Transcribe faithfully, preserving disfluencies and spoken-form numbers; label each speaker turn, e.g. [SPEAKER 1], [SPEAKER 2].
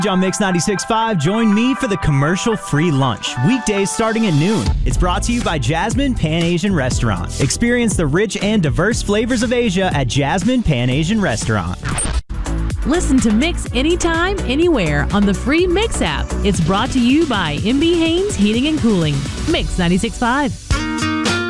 [SPEAKER 1] On Mix ninety-six point five, join me for the commercial-free lunch, weekdays starting at noon. It's brought to you by Jasmine Pan Asian Restaurant. Experience the rich and diverse flavors of Asia at Jasmine Pan Asian Restaurant.
[SPEAKER 2] Listen to Mix anytime, anywhere on the free Mix app. It's brought to you by M B Haynes Heating and Cooling. Mix ninety-six point five.